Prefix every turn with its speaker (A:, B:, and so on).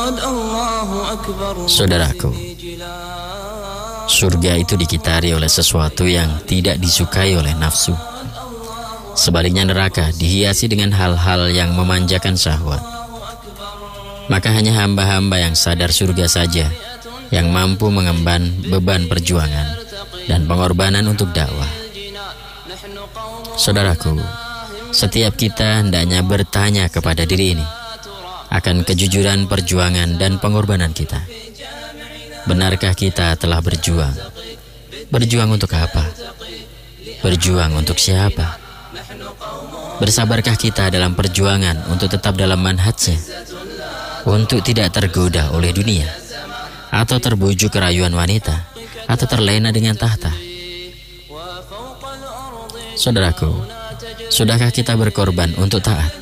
A: Saudaraku, surga itu dikitari oleh sesuatu yang tidak disukai oleh nafsu. Sebaliknya neraka dihiasi dengan hal-hal yang memanjakan syahwat. Maka hanya hamba-hamba yang sadar surga saja yang mampu mengemban beban perjuangan dan pengorbanan untuk dakwah. Saudaraku, setiap kita hendaknya bertanya kepada diri ini akan kejujuran perjuangan dan pengorbanan kita. Benarkah kita telah berjuang? Berjuang untuk apa? Berjuang untuk siapa? Bersabarkah kita dalam perjuangan untuk tetap dalam manhajnya, untuk tidak tergoda oleh dunia, atau terbujuk kerayuan wanita, atau terlena dengan tahta? Saudaraku, sudahkah kita berkorban untuk taat?